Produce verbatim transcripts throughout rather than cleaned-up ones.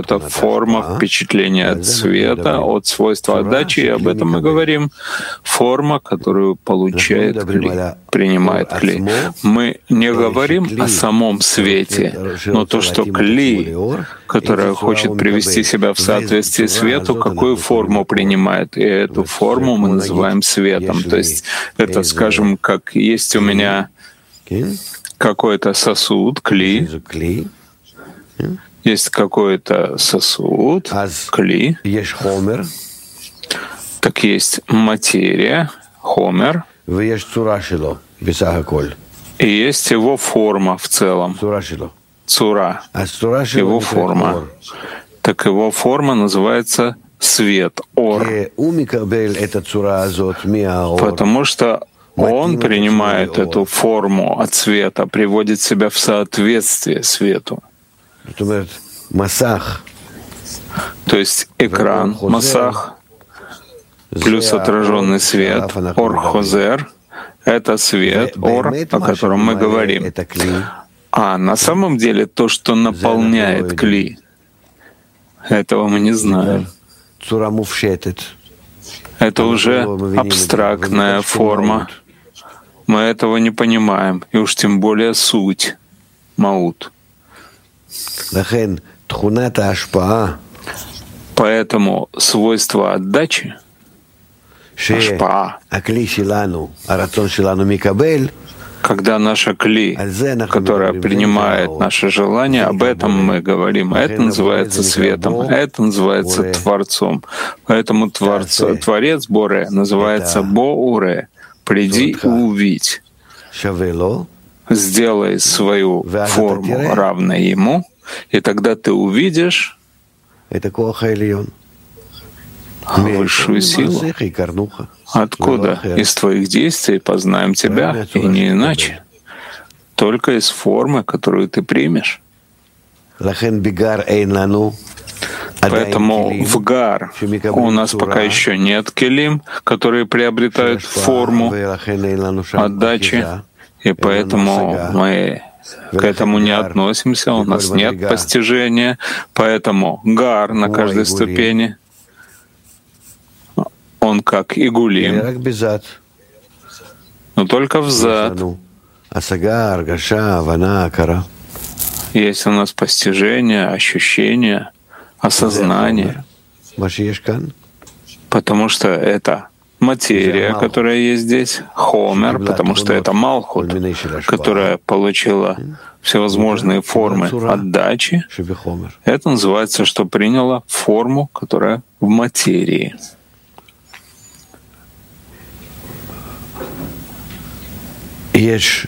это форма впечатления от света, от свойства отдачи, и об этом мы говорим. Форма, которую получает кли, принимает кли. Мы не говорим о самом свете, но то, что кли, которая хочет привести себя в соответствие свету, какую форму принимает. И эту форму мы называем светом. То есть это, скажем, как есть у меня какой-то сосуд, кли, есть какой-то сосуд, кли, так есть материя, хомер, и есть его форма в целом, цура, его форма. Так его форма называется свет, ор, потому что он принимает эту форму от света, приводит себя в соответствие свету. То есть экран, масах, плюс отраженный свет, ор-хозер — это свет, ор, о котором мы говорим. А на самом деле то, что наполняет кли, этого мы не знаем. Это уже абстрактная форма. Мы этого не понимаем, и уж тем более суть, маут. Поэтому свойство отдачи, ашпаа, когда наша кли, которая принимает наше желание, об этом мы говорим. Это называется светом, это называется Творцом. Поэтому творц, Творец Боре называется Боуре. Приди и увидь. Сделай свою форму равной Ему, и тогда ты увидишь высшую силу. Откуда? Из твоих действий познаем тебя, и не иначе. Только из формы, которую ты примешь. Поэтому в гар у нас пока еще нет келим, которые приобретают форму отдачи, и поэтому мы к этому не относимся, у нас нет постижения. Поэтому гар на каждой ступени, он как игулим, но только взад. Есть у нас постижение, ощущение, осознание, потому что это материя, которая есть здесь, хомер, потому что это малхут, которая получила всевозможные формы отдачи. Это называется, что приняла форму, которая в материи. Есть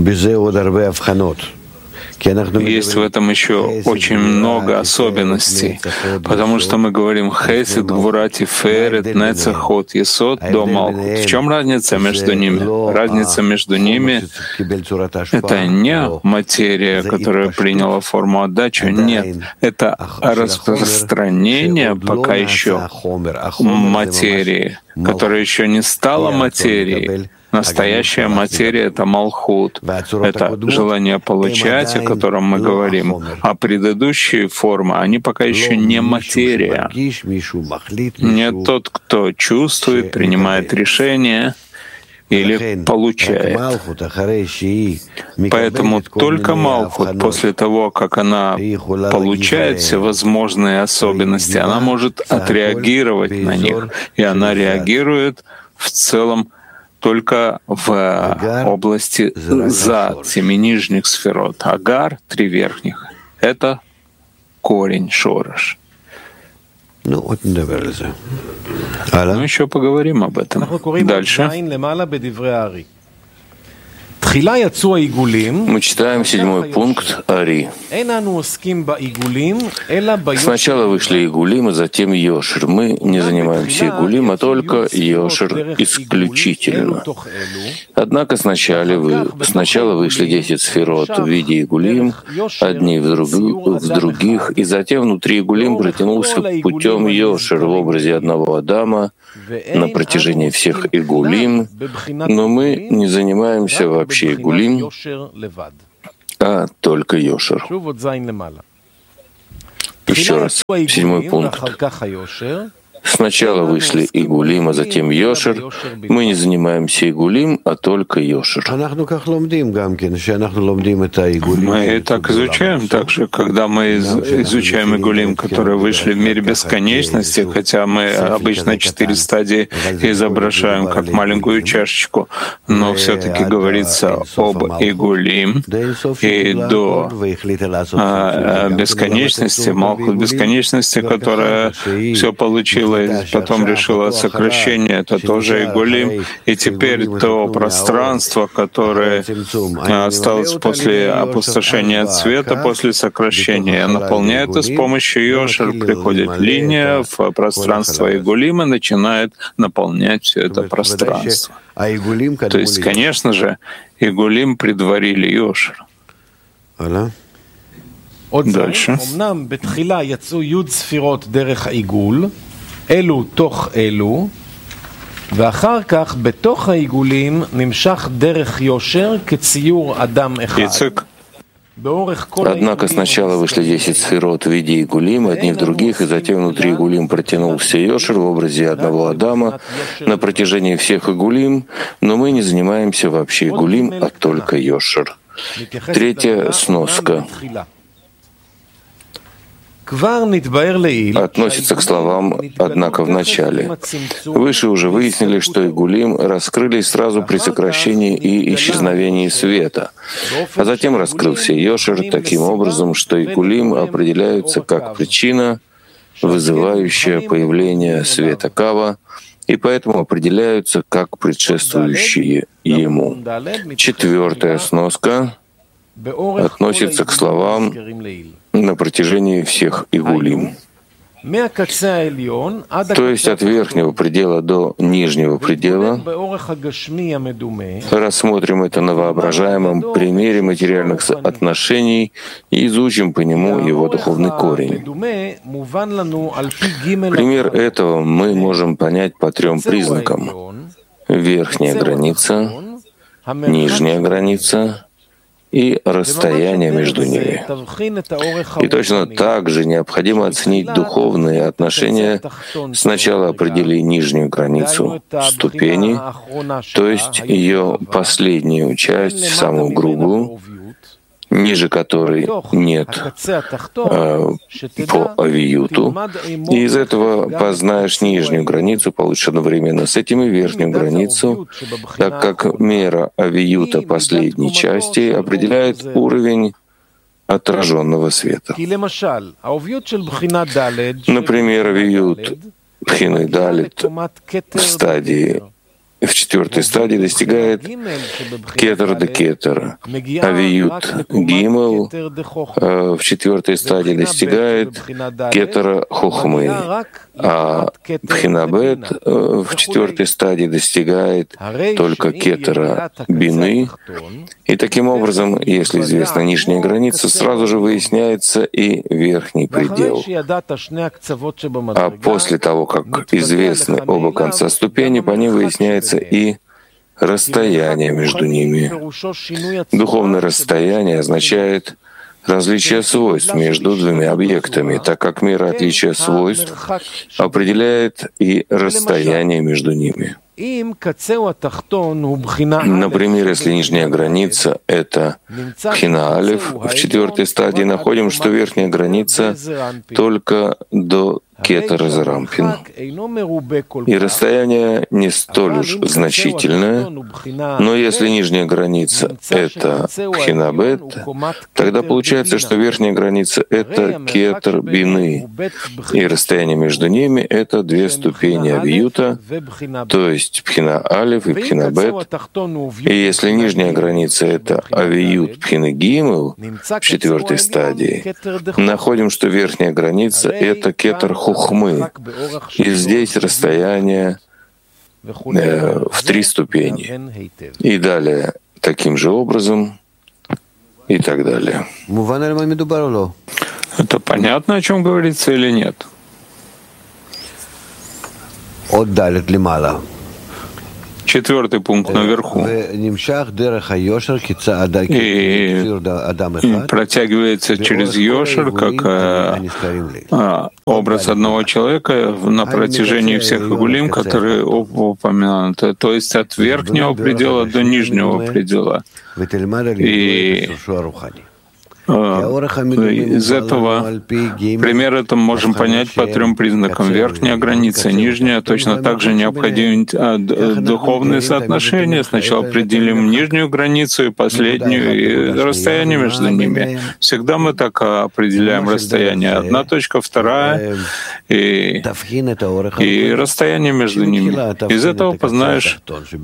в этом еще очень много особенностей, потому что мы говорим хесед, гвура, тиферет, нецах, есод, до малхут. В чем разница между ними? Разница между ними — это не материя, которая приняла форму отдачи, нет. Это распространение пока еще материи, которая еще не стала материей. Настоящая материя — это малхут, это желание получать, о котором мы говорим. А предыдущие формы, они пока еще не материя. Не тот, кто чувствует, принимает решение или получает. Поэтому только малхут, после того, как она получает всевозможные особенности, она может отреагировать на них, и она реагирует в целом только в области зад, семи нижних сферот. Агар — три верхних. Это корень, шорош. Ну, еще поговорим об этом. Дальше. Мы читаем седьмой пункт Ари. Сначала вышли игулим, а затем йошер. Мы не занимаемся игулим, а только йошер исключительно. Однако сначала, вы, сначала вышли десять сферот в виде игулим, одни в, друг, в других, и затем внутри игулим протянулся путем йошер в образе одного Адама на протяжении всех игулим, но мы не занимаемся вообще игулим, а только йошер. Еще раз, седьмой пункт. Сначала вышли Игулим, а затем Йошер. Мы не занимаемся Игулим, а только Йошер. Мы так изучаем, также, когда мы изучаем Игулим, которые вышли в мире бесконечности, хотя мы обычно четыре стадии изображаем как маленькую чашечку, но все-таки говорится об Игулим, и до а, бесконечности, Малхут бесконечности, которая все получила, потом решила сокращение, это тоже Игулим. И теперь то пространство, которое осталось после опустошения цвета, после сокращения, наполняет, и с помощью Йошер приходит линия в пространство Игулим и начинает наполнять все это пространство. То есть, конечно же, Игулим предварили Йошер. Дальше. אלו תוך אלו, ואחר כך בתוך העיגולים נמשך דרך יושר כציור אדם אחד. Однако сначала вышли десять сферот в виде Игулим, одни в других, и затем внутри Игулим протянулся Йошер в образе одного Адама на протяжении всех Игулим, но мы не занимаемся вообще Игулим, а только Йошер. Третья сноска относится к словам «однако в начале». Выше уже выяснили, что Игулим раскрылись сразу при сокращении и исчезновении света, а затем раскрылся Йошер таким образом, что Игулим определяются как причина, вызывающая появление света Кава, и поэтому определяются как предшествующие ему. Четвертая сноска относится к словам на протяжении всех Игулим. То есть от верхнего предела до нижнего предела. Рассмотрим это на воображаемом примере материальных отношений и изучим по нему его духовный корень. Пример этого мы можем понять по трем признакам: верхняя граница, нижняя граница и расстояние между ними. И точно так же необходимо оценить духовные отношения, сначала определив нижнюю границу ступени, то есть ее последнюю часть, самую грубую, ниже которой нет э, по авиюту, и из этого познаешь нижнюю границу, получишь одновременно с этим и верхнюю границу, так как мера авиюта последней части определяет уровень отраженного света. Например, авиют Пхины Далит в стадии в четвертой стадии достигает кетер де кетер. Авиют Гимел в четвертой стадии достигает кетера хохмы, а Пхинабет в четвертой стадии достигает только кетера бины. И таким образом, если известна нижняя граница, сразу же выясняется и верхний предел. А после того, как известны оба конца ступени, по ним выясняется и расстояние между ними. Духовное расстояние означает различие свойств между двумя объектами, так как мера отличия свойств определяет и расстояние между ними. Например, если нижняя граница — это Пхина Алеф, в четвертой стадии находим, что верхняя граница только до кетера Зарампин. И расстояние не столь уж значительное, но если нижняя граница — это Пхина Бет, тогда получается, что верхняя граница — это кетер Бины, и расстояние между ними — это две ступени авиюта, то есть Пхина Алеф и Пхина Бет. И если нижняя граница — это авиют Пхины Гимел в четвертой стадии, находим, что верхняя граница — это кетер Хухмы. И здесь расстояние э, в три ступени. И далее таким же образом и так далее. Это понятно, о чем говорится или нет? Четвертый пункт наверху. И протягивается через Йошер, как а, образ одного человека на протяжении всех игулим, которые упомянуты, то есть от верхнего предела до нижнего предела. И из этого пример это можем понять по трем признакам. Верхняя граница, нижняя, точно так же необходимы духовные соотношения. Сначала определим нижнюю границу и последнюю, и расстояние между ними. Всегда мы так определяем расстояние. Одна точка, вторая, и, и расстояние между ними. Из этого познаешь,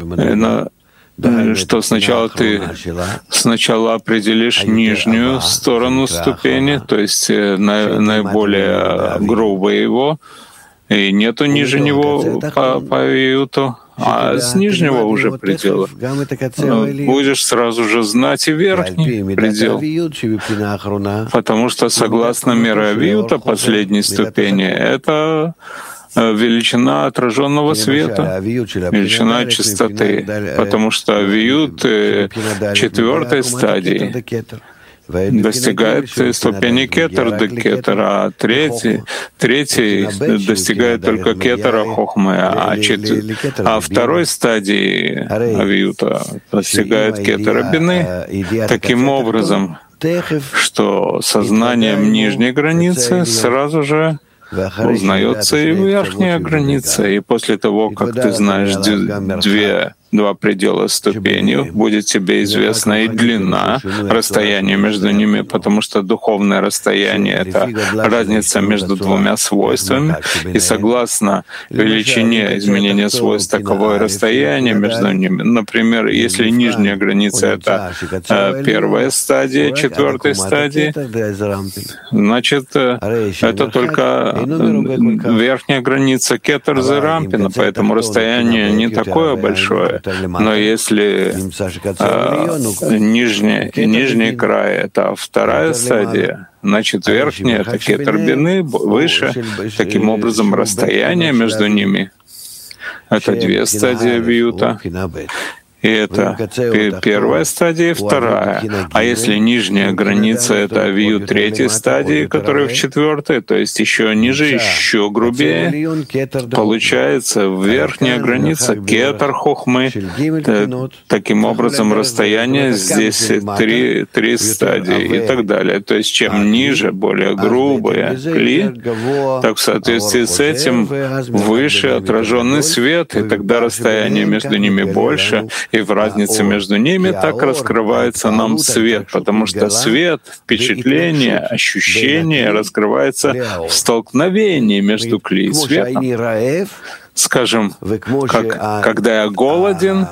что сначала ты сначала определишь нижнюю сторону ступени, то есть наиболее грубое его, и нету ниже него по, по виюту, а с нижнего уже предела будешь сразу же знать и верхний предел, потому что согласно мере виюта последней ступени это величина отраженного света, величина чистоты, потому что виют четвертой стадии достигает ступени кетер до кетера, а третий, третий достигает только кетера хохмы, а, чет... а второй стадии авиюта достигает кетера бины. Таким образом, что сознанием нижней границы сразу же узнается и верхняя граница, и после того, как ты знаешь две два предела ступени, будет тебе известна и длина расстояния между ними, потому что духовное расстояние — это разница между двумя свойствами, и согласно величине изменения свойств таковое расстояние между ними. Например, если нижняя граница — это первая стадия четвертой стадии, значит, это только верхняя граница кетер зе рампина, поэтому расстояние не такое большое. Но если э, нижний, нижний край — это вторая стадия, значит, верхняя — это кетер бины, выше. Таким образом, расстояние между ними — это две стадии виюта. И это первая стадия и вторая. А если нижняя граница — это авиют третьей стадии, которая в четвертой, то есть еще ниже, еще грубее, получается верхняя граница кетер хохмы. Таким образом, расстояние здесь три, три стадии и так далее. То есть чем ниже, более грубые кли, так в соответствии с этим выше отраженный свет, и тогда расстояние между ними больше, и в разнице между ними так раскрывается нам свет, потому что свет, впечатление, ощущение раскрывается в столкновении между кли и светом. Скажем, как, когда я голоден,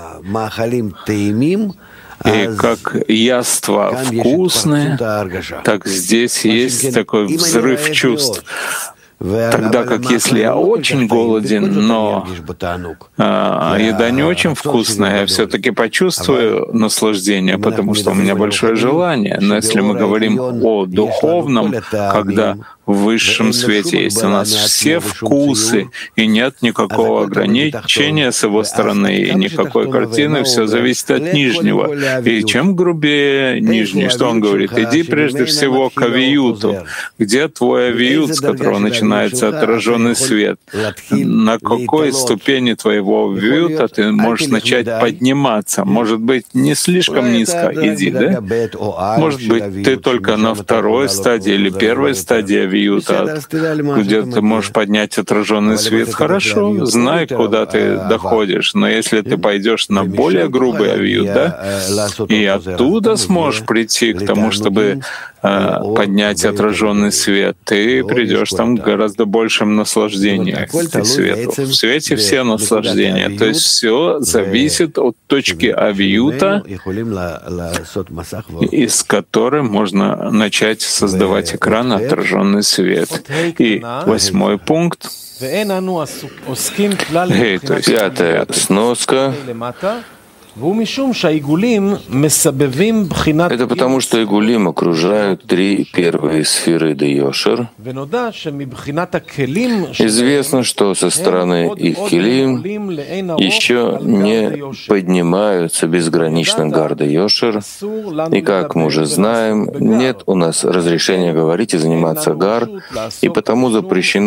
и как яства вкусные, так здесь есть такой взрыв чувств. Тогда как если я очень голоден, но а, еда не очень вкусная, я все-таки почувствую наслаждение, потому что у меня большое желание. Но если мы говорим о духовном, когда в высшем свете есть у нас все вкусы, и нет никакого ограничения с его стороны, и никакой картины, все зависит от нижнего. И чем грубее нижний, что он говорит? Иди прежде всего к авиюту. Где твой авиют, с которого начинается отраженный свет? На какой ступени твоего авиюта ты можешь начать подниматься? Может быть, не слишком низко иди, да? Может быть, ты только на второй стадии или первой стадии авиюта, где ты можешь поднять отраженный свет. Хорошо, знай, куда ты доходишь, но если ты пойдешь на более грубый авиют, да, и оттуда сможешь прийти к тому, чтобы э, поднять отраженный свет, ты придешь там к гораздо большим наслаждениям к свету. В свете все наслаждения. То есть все зависит от точки авиюта, из которой можно начать создавать экран отраженный свет. И восьмой пункт. Hey, то есть пятая сноска. Это потому, что игулим окружают три первые сферы де-йошер. Известно, что со стороны их килим еще не поднимаются безгранично гар де-йошер, и, как мы уже знаем, нет у нас разрешения говорить и заниматься гар, и потому запрещено